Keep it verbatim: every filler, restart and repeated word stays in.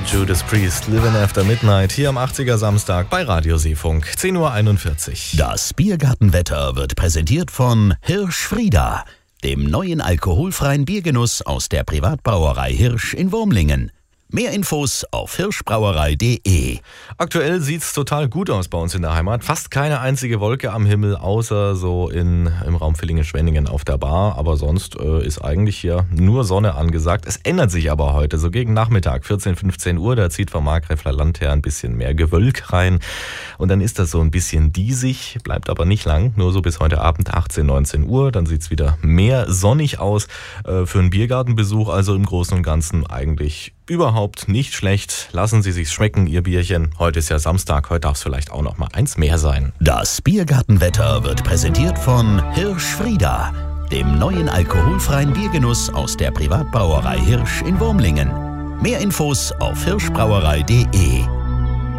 Judas Priest, Living After Midnight, hier am achtziger Samstag bei Radio Seefunk, zehn Uhr einundvierzig. Das Biergartenwetter wird präsentiert von Hirsch Frieda, dem neuen alkoholfreien Biergenuss aus der Privatbrauerei Hirsch in Wurmlingen. Mehr Infos auf hirschbrauerei punkt de. Aktuell sieht's total gut aus bei uns in der Heimat. Fast keine einzige Wolke am Himmel, außer so in, im Raum Villingen-Schwenningen auf der Bar. Aber sonst äh, ist eigentlich hier nur Sonne angesagt. Es ändert sich aber heute, so gegen Nachmittag, vierzehn, fünfzehn Uhr, da zieht vom Markgräfler Land her ein bisschen mehr Gewölk rein. Und dann ist das so ein bisschen diesig, bleibt aber nicht lang, nur so bis heute Abend achtzehn, neunzehn Uhr. Dann sieht's wieder mehr sonnig aus äh, für einen Biergartenbesuch. Also im Großen und Ganzen eigentlich überhaupt nicht schlecht. Lassen Sie sich's schmecken, Ihr Bierchen. Heute ist ja Samstag, heute darf es vielleicht auch noch mal eins mehr sein. Das Biergartenwetter wird präsentiert von Hirsch Frieda, dem neuen alkoholfreien Biergenuss aus der Privatbrauerei Hirsch in Wurmlingen. Mehr Infos auf hirschbrauerei punkt de.